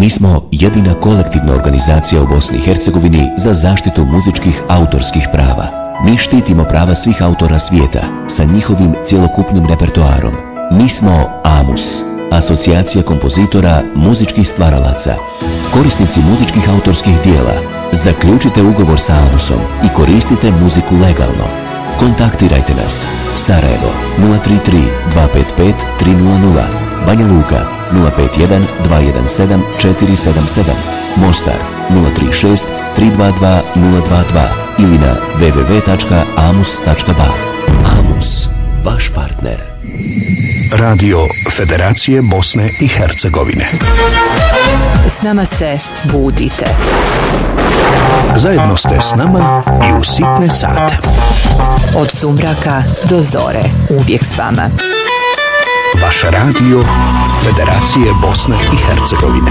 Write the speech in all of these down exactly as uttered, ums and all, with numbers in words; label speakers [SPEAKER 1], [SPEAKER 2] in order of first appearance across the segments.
[SPEAKER 1] Mi smo jedina kolektivna organizacija u Bosni i Hercegovini za zaštitu muzičkih autorskih prava. Mi štitimo prava svih autora svijeta sa njihovim cjelokupnim repertoarom. Mi smo AMUS, Asocijacija kompozitora muzičkih stvaralaca. Korisnici muzičkih autorskih dijela, zaključite ugovor sa AMUSom i koristite muziku legalno. Kontaktirajte nas. Sarajevo nula tri tri dva pet pet tri nula nula, Banja Luka nula pet jedan dva jedan sedam četiri sedam sedam, Mostar nula tri šest tri dva dva nula dva dva ili na w w w tačka amus tačka ba. AMUS, vaš partner.
[SPEAKER 2] Radio Federacije Bosne i Hercegovine.
[SPEAKER 3] S nama se budite.
[SPEAKER 2] Zajedno ste s nama i u sitne sate.
[SPEAKER 3] Od sumraka do zore, uvijek s vama.
[SPEAKER 2] Vaš radio Federacije Bosne i Hercegovine.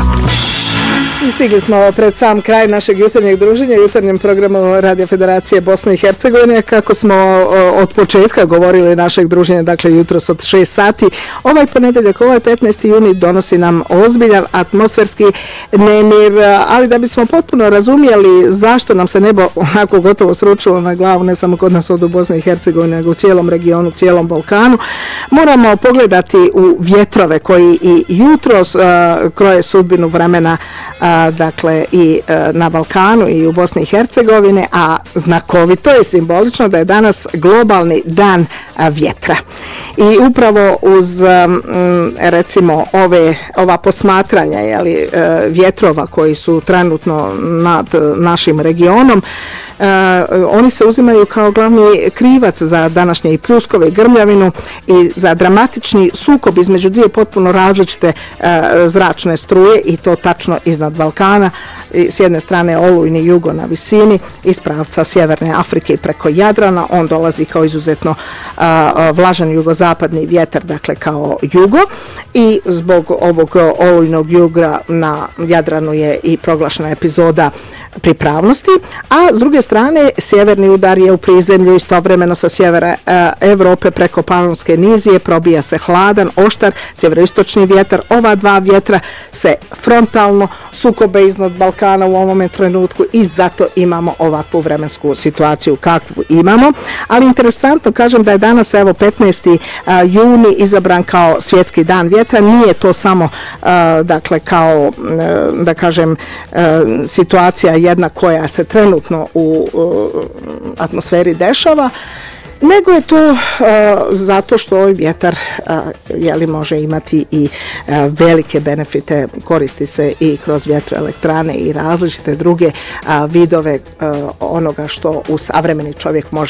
[SPEAKER 4] I stigli smo pred sam kraj našeg jutarnjeg druženja, jutarnjem programu Radio Federacije Bosne i Hercegovine. Kako smo od početka govorili našeg druženja, dakle jutros od šest sati, ovaj ponedeljak, ovaj petnaesti juni donosi nam ozbiljan atmosferski nemir, ali da bismo potpuno razumjeli zašto nam se nebo onako gotovo sručilo na glavu, ne samo kod nas ovdje u Bosni i Hercegovini, nego u cijelom regionu, cijelom Balkanu, moramo pogledati u vjetrove koji i jutros uh, kroje sudbinu vremena uh, dakle i na Balkanu i u Bosni i Hercegovini, a znakovito i simbolično da je danas globalni dan vjetra. I upravo uz recimo ove ova posmatranja, jeli, vjetrova koji su trenutno nad našim regionom, Uh, oni se uzimaju kao glavni krivac za današnje i pljuskove i grmljavinu i za dramatični sukob između dvije potpuno različite uh, zračne struje, i to tačno iznad Balkana. I s jedne strane olujni jugo na visini iz pravca sjeverne Afrike i preko Jadrana, on dolazi kao izuzetno uh, vlažan jugozapadni vjetar, dakle kao jugo, i zbog ovog olujnog juga na Jadranu je i proglašena epizoda pripravnosti, a s druge strane sjeverni udar je u prizemlju, istovremeno sa sjevera e, Evrope preko Panonske nizije probija se hladan, oštar sjeveroistočni vjetar. Ova dva vjetra se frontalno sukobe iznad Balkana u ovom trenutku i zato imamo ovakvu vremensku situaciju kakvu imamo. Ali interesantno, kažem da je danas evo petnaesti juni izabran kao svjetski dan vjetra. Nije to samo a, dakle kao da kažem a, situacija jedna koja se trenutno u uh, atmosferi dešava, nego je to uh, zato što ovaj vjetar uh, jeli, može imati i uh, velike benefite, koristi se i kroz vjetroelektrane i različite druge uh, vidove uh, onoga što u savremeni čovjek može